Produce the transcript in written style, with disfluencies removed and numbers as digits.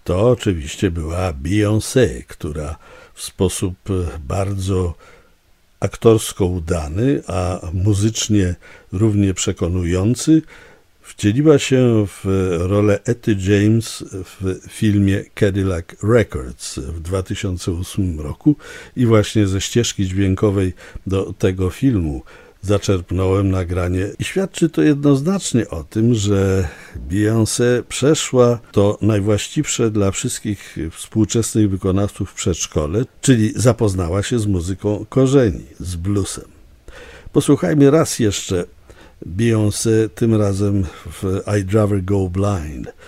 To oczywiście była Beyoncé, która w sposób bardzo aktorsko udany, a muzycznie równie przekonujący wcieliła się w rolę Etty James w filmie Cadillac Records w 2008 roku i właśnie ze ścieżki dźwiękowej do tego filmu zaczerpnąłem nagranie i świadczy to jednoznacznie o tym, że Beyoncé przeszła to najwłaściwsze dla wszystkich współczesnych wykonawców w przedszkole, czyli zapoznała się z muzyką korzeni, z bluesem. Posłuchajmy raz jeszcze Beyoncé, tym razem w I'd Rather Go Blind.